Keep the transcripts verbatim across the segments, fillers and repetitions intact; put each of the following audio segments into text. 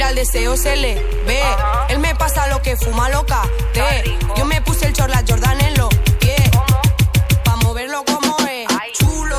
al deseo se le ve. Él me pasa lo que fuma loca. Te. Yo me puse el chorla Jordan en los pies. Pa' moverlo como es. Chulo.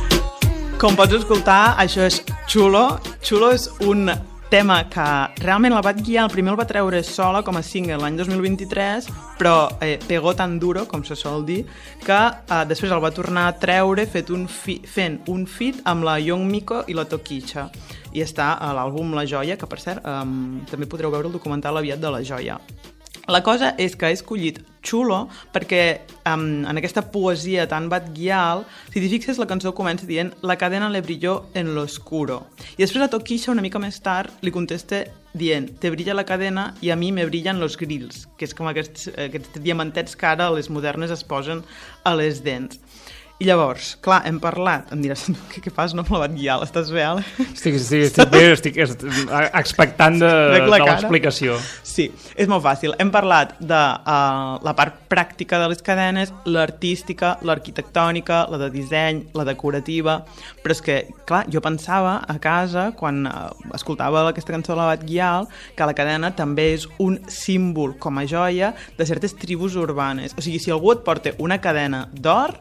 Com pots escoltar, això és Chulo. Chulo és un tema que realment la va guiar, el primer el va treure sola com a single l'any dos mil vint-i-tres, però eh, pegó tan duro, com se sol dir, que eh, després el va tornar a treure fet un fi, fent un feat amb la Young Miko i la Tokisha. I està a l'àlbum La Joia, que per cert eh, també podreu veure el documental aviat de La Joia. La cosa és que he escollit Chulo perquè um, en aquesta poesia tan batguial, si t'hi fixes, la cançó comença dient la cadena le brilló en lo oscuro. I després a Tokisha, una mica més tard, li contesta dient te brilla la cadena i a mi me brillen los grills, que és com aquests, aquests diamantets que ara les modernes es posen a les dents. I llavors, clar, hem parlat, em diràs, què, què fas, no amb la batguial, estàs bé, Ale? Estic, estic, estic bé, estic, estic expectant de, de l'explicació. Sí, és molt fàcil. Hem parlat de uh, la part pràctica de les cadenes, l'artística, l'arquitectònica, la de disseny, la decorativa, però és que, clar, jo pensava a casa, quan uh, escoltava aquesta cançó de la batguial, que la cadena també és un símbol, com a joia, de certes tribus urbanes. O sigui, si algú et porta una cadena d'or,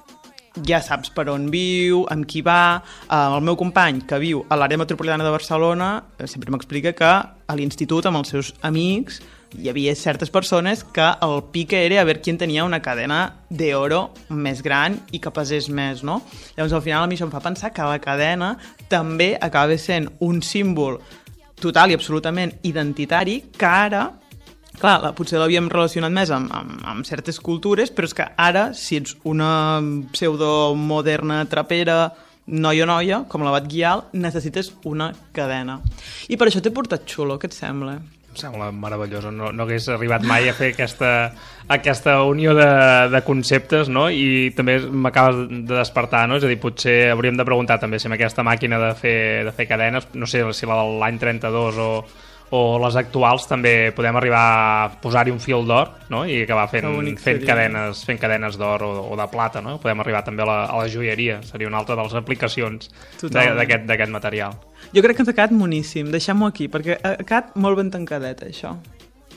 ja saps per on viu, amb qui va. El meu company, que viu a l'àrea metropolitana de Barcelona, sempre m'explica que a l'institut, amb els seus amics, hi havia certes persones que el pique era a veure qui tenia una cadena d'oro més gran i que pesés més, no? Llavors, al final, a mi això em fa pensar que la cadena també acaba sent un símbol total i absolutament identitari que ara, clar, potser l'havíem relacionat més amb, amb, amb certes cultures, però és que ara, si ets una pseudomoderna trapera, noia o noia, com la batguial, necessites una cadena. I per això t'he portat Chulo, què et sembla? Em sembla meravellosa, no, no hagués arribat mai a fer aquesta, aquesta unió de, de conceptes, no? I també m'acabes de despertar, no? És a dir, potser hauríem de preguntar també si amb aquesta màquina de fer, de fer cadenes, no sé si la de l'any trenta-dos o... o les actuals també podem arribar a posar-hi un fil d'or, no? I acabar fent, fent cadenes, fent cadenes d'or o, o de plata, no? Podem arribar també a la, a la joieria, seria una altra de les aplicacions d'aquest material. Jo crec que ens ha quedat moníssim, deixem-ho aquí, perquè ha quedat molt ben tancadet, això.